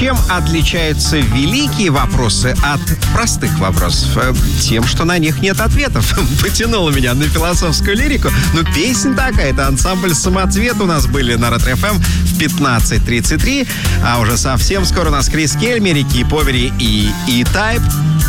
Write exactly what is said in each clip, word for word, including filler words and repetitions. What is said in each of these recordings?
Чем отличаются великие вопросы от простых вопросов? Тем, что на них нет ответов. Потянуло меня на философскую лирику. Ну, песня такая. Это ансамбль «Самоцвет» у нас были на Ретро-эф эм в пятнадцать тридцать три. А уже совсем скоро у нас Крис Кельми, Рики Повери и E-Type.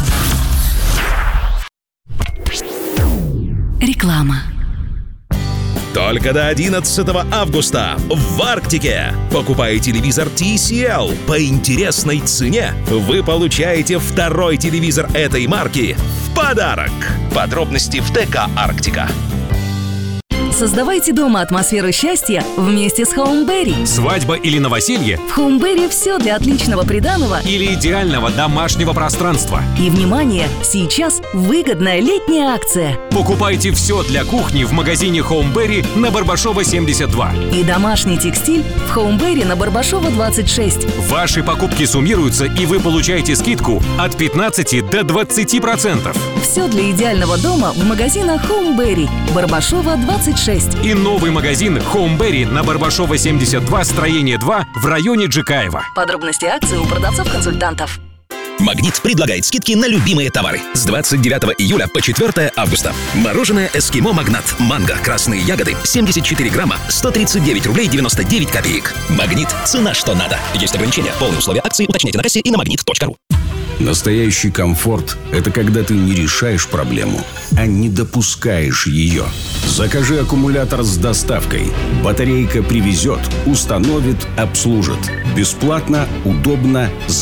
Реклама. Только до одиннадцатого августа в Арктике. Покупая телевизор ти си эл по интересной цене, вы получаете второй телевизор этой марки в подарок. Подробности в ТК «Арктика». Создавайте дома атмосферу счастья вместе с Хоумберри. Свадьба или новоселье? В Хоумберри все для отличного приданого или идеального домашнего пространства. И, внимание, сейчас выгодная летняя акция. Покупайте все для кухни в магазине Хоумберри на Барбашова семьдесят два. И домашний текстиль в Хоумберри на Барбашова двадцать шесть. Ваши покупки суммируются, и вы получаете скидку от пятнадцати до двадцати процентов. Все для идеального дома в магазинах Хоумберри, Барбашова двадцать шесть. И новый магазин Хоумберри на Барбашова семьдесят два, строение два в районе Джикаева. Подробности акции у продавцов-консультантов. «Магнит» предлагает скидки на любимые товары. С двадцать девятого июля по четвёртое августа. Мороженое «Эскимо Магнат». Манго, красные ягоды, семьдесят четыре грамма, сто тридцать девять рублей девяносто девять копеек. «Магнит» – цена, что надо. Есть ограничения. Полные условия акции уточняйте на кассе и на магнит точка ру. Настоящий комфорт – это когда ты не решаешь проблему, а не допускаешь ее. Закажи аккумулятор с доставкой. Батарейка привезет, установит, обслужит. Бесплатно, удобно,